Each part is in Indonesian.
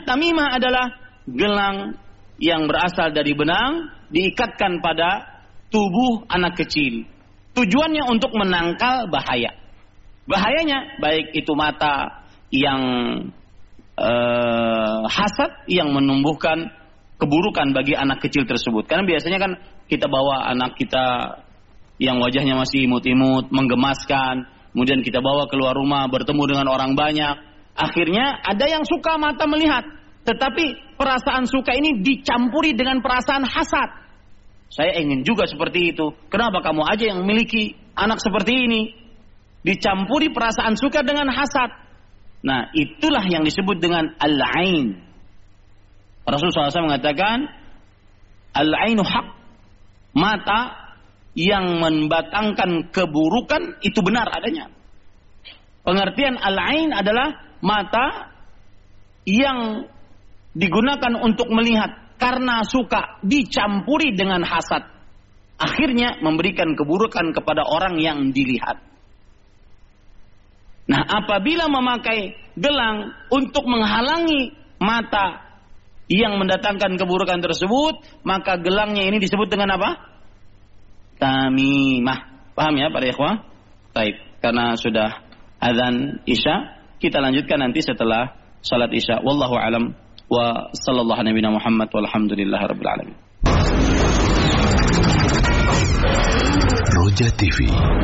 tamimah adalah gelang yang berasal dari benang diikatkan pada tubuh anak kecil. Tujuannya untuk menangkal bahaya. Bahayanya baik itu mata yang hasad yang menumbuhkan keburukan bagi anak kecil tersebut. Karena biasanya kan kita bawa anak kita yang wajahnya masih imut-imut, menggemaskan, kemudian kita bawa keluar rumah bertemu dengan orang banyak. Akhirnya ada yang suka mata melihat, tetapi perasaan suka ini dicampuri dengan perasaan hasad. Saya ingin juga seperti itu. Kenapa kamu aja yang memiliki anak seperti ini? Dicampuri perasaan suka dengan hasad. Nah, itulah yang disebut dengan al-ain. Rasulullah SAW mengatakan, al-ainu haq. Mata yang membatangkan keburukan itu benar adanya. Pengertian al-ain adalah mata yang digunakan untuk melihat karena suka dicampuri dengan hasad. Akhirnya memberikan keburukan kepada orang yang dilihat. Nah, apabila memakai gelang untuk menghalangi mata yang mendatangkan keburukan tersebut, maka gelangnya ini disebut dengan apa? Tamimah. Paham ya para ikhwah? Baik, karena sudah azan Isya, kita lanjutkan nanti setelah salat Isya. Wallahu alam wa sallallahu nabiyana Muhammad walhamdulillahirabbil alamin. Roja TV,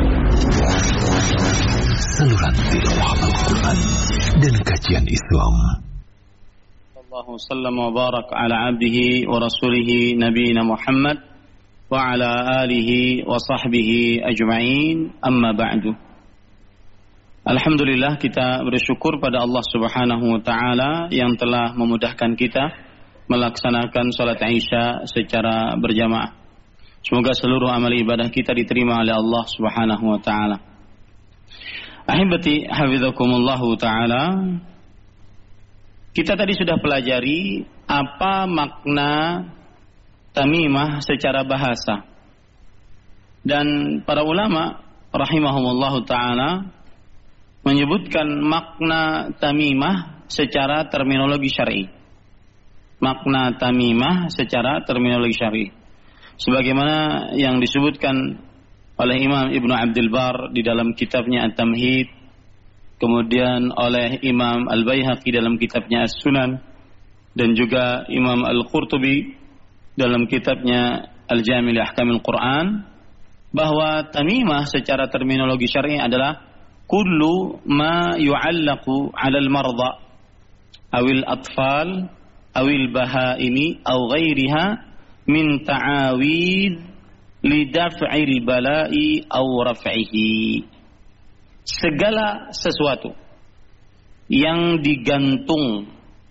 saluran tilawah Al-Quran dan kajian Islam. Allahu sallam wa barak ala abdihi wa rasulihi nabiyina Muhammad wa ala alihi wa sahbihi ajma'in, amma ba'du. Alhamdulillah, kita bersyukur pada Allah Subhanahu wa taala yang telah memudahkan kita melaksanakan salat Isya secara berjamaah. Semoga seluruh amal ibadah kita diterima oleh Allah Subhanahu wa taala. Ahibati hafizakumullahu taala, kita tadi sudah pelajari apa makna tamimah secara bahasa. Dan para ulama rahimahumullahu taala menyebutkan makna tamimah secara terminologi syar'i. Makna tamimah secara terminologi syar'i. Sebagaimana yang disebutkan oleh Imam Ibnu Abdul Bar di dalam kitabnya At-Tamhid, kemudian oleh Imam Al-Baihaqi dalam kitabnya As-Sunan, dan juga Imam Al-Qurtubi dalam kitabnya Al-Jami' li Ahkamil Quran, bahwa tamimah secara terminologi syar'i adalah kullu ma yu'allaqu 'alal marda awil atfal awil bahaimi aw ghairiha min ta'awid lidaf'il bala'i aw raf'ihi. Segala sesuatu yang digantung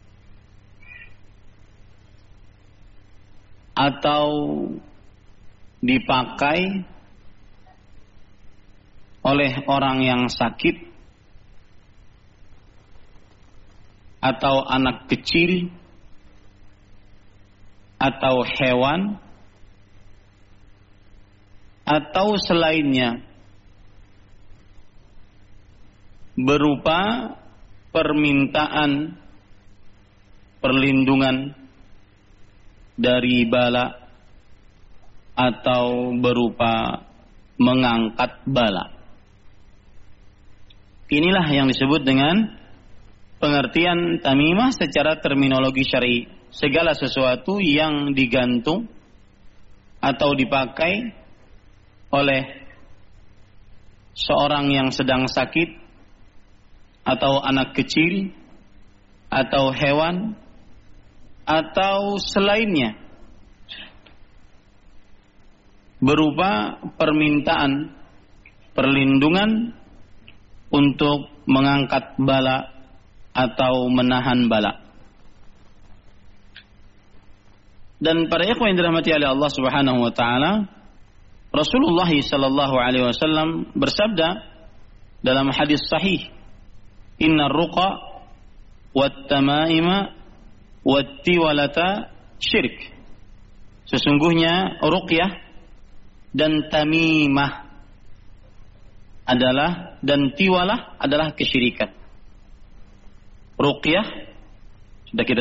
atau dipakai oleh orang yang sakit atau anak kecil atau hewan atau selainnya berupa permintaan perlindungan dari bala atau berupa mengangkat bala. Inilah yang disebut dengan pengertian tamimah secara terminologi syar'i. Segala sesuatu yang digantung atau dipakai oleh seorang yang sedang sakit atau anak kecil atau hewan atau selainnya berupa permintaan perlindungan untuk mengangkat bala atau menahan bala. Dan para ikhwan yang dirahmati oleh Allah Subhanahu wa taala, Rasulullah sallallahu alaihi wasallam bersabda dalam hadis sahih, "Innar ruqa wat tamaima wat tiwalata syirk." Sesungguhnya ruqyah dan tamimah adalah dan tiwalah adalah kesyirikan. Ruqyah sudah kita